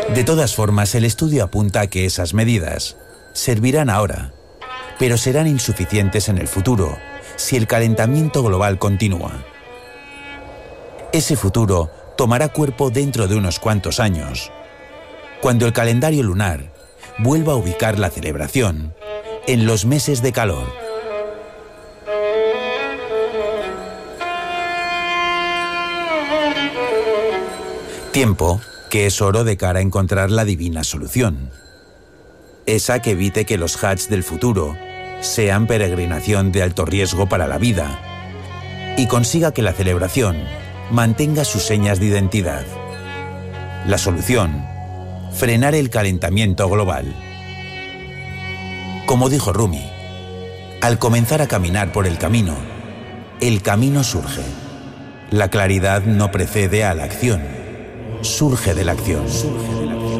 De todas formas, el estudio apunta a que esas medidas servirán ahora, pero serán insuficientes en el futuro si el calentamiento global continúa. Ese futuro tomará cuerpo dentro de unos cuantos años, cuando el calendario lunar vuelva a ubicar la celebración en los meses de calor. Tiempo que es oro de cara a encontrar la divina solución. Esa que evite que los Hajj del futuro sean peregrinación de alto riesgo para la vida y consiga que la celebración mantenga sus señas de identidad. La solución: frenar el calentamiento global. Como dijo Rumi, al comenzar a caminar por el camino surge. La claridad no precede a la acción, surge de la acción.